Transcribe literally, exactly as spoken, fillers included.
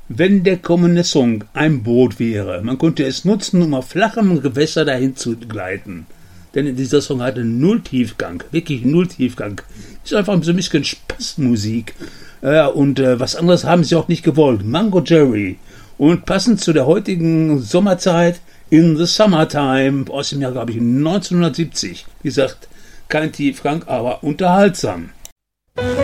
Wenn der kommende Song ein Boot wäre, man könnte es nutzen, um auf flachem Gewässer dahin zu gleiten. Denn dieser Song hatte null Tiefgang, wirklich null Tiefgang. Ist einfach so ein bisschen Spaßmusik. Ja, und äh, was anderes haben sie auch nicht gewollt. Mango Jerry. Und passend zu der heutigen Sommerzeit, In the Summertime, aus dem Jahr, glaube ich, neunzehnhundertsiebzig. Wie gesagt, kein Tiefgang, aber unterhaltsam.